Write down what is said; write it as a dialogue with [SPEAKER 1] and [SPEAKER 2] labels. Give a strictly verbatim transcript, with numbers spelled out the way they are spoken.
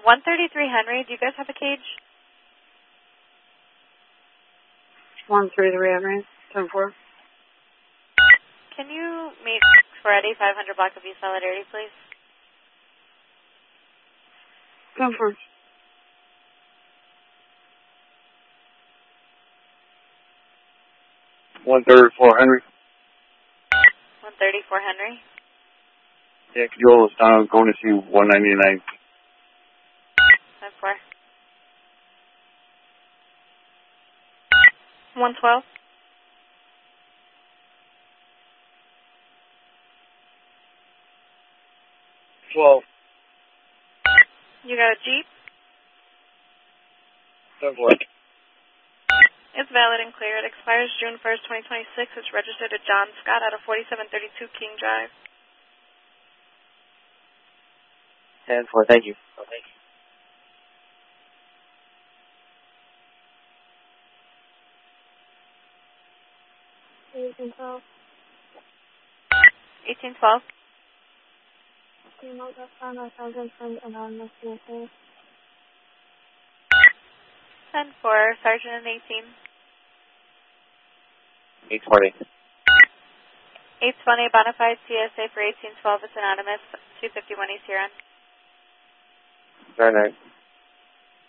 [SPEAKER 1] one thirty-three Henry, do you guys have a cage?
[SPEAKER 2] one thirty-three Henry, ten four.
[SPEAKER 1] Can you meet for Eddie, five hundred block of East Solidarity, please?
[SPEAKER 2] ten four.
[SPEAKER 3] one thirty-four Henry.
[SPEAKER 1] one thirty-four Henry.
[SPEAKER 3] Yeah, could you hold us down? I'm going to see one ninety-nine.
[SPEAKER 1] ten four. one twelve.
[SPEAKER 3] twelve.
[SPEAKER 1] You got a Jeep?
[SPEAKER 3] ten four.
[SPEAKER 1] It's valid and clear. It expires June first, twenty twenty-six. It's registered to John Scott out of forty-seven thirty-two King Drive.
[SPEAKER 3] ten four, thank you. Oh, thank you.
[SPEAKER 2] eighteen twelve.
[SPEAKER 1] eighteen twelve.
[SPEAKER 2] Can you note that found a thousand from anonymous C S A?
[SPEAKER 1] ten four, Sergeant and eighteen.
[SPEAKER 3] eight twenty.
[SPEAKER 1] eight twenty, bonafide C S A for eighteen twelve. It's anonymous. two fifty-one East Huron.
[SPEAKER 3] Very nice.